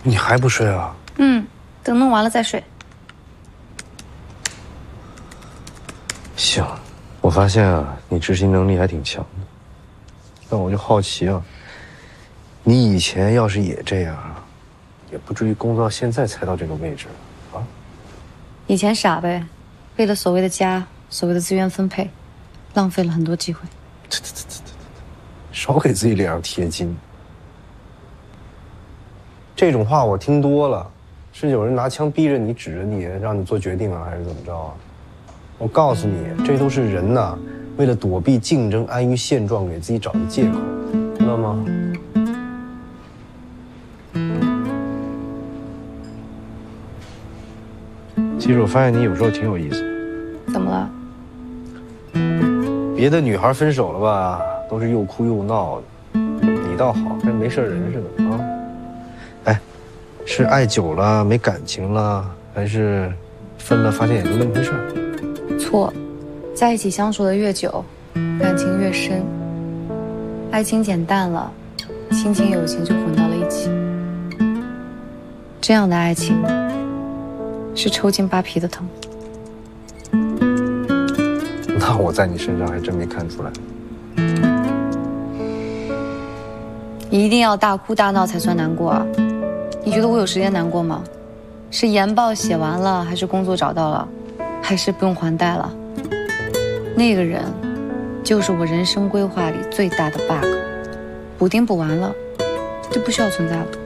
你还不睡啊？ 等弄完了再睡。 行，我发现啊，你执行能力还挺强的。但我就好奇啊，你以前要是也这样啊，也不至于工作到现在才到这个位置啊。 以前傻呗，为了所谓的家，所谓的资源分配，浪费了很多机会。 少给自己脸上贴金。这种话我听多了，是有人拿枪逼着你，指着你，让你做决定啊，还是怎么着啊？我告诉你，这都是人呐，为了躲避竞争，安于现状，给自己找的借口，知道吗？其实我发现你有时候挺有意思。 怎么了？ 别的女孩分手了吧，都是又哭又闹的，你倒好，跟没事人似的啊。哎，是爱久了没感情了，还是分了发现也就那么回事儿？ 错，在一起相处的越久，感情越深，爱情减淡了，亲情友情就混到了一起。这样的爱情是抽筋扒皮的疼。 那我在你身上还真没看出来。 你一定要大哭大闹才算难过啊？你觉得我有时间难过吗？是研报写完了，还是工作找到了，还是不用还贷了？那个人就是我人生规划里最大的 bug， 补丁补完了就不需要存在了。